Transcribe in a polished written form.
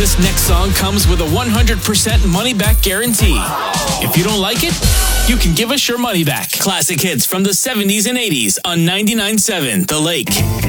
This next song comes with a 100% money-back guarantee. If you don't like it, you can give us your money back. Classic hits from the 70s and 80s on 99.7 The Lake.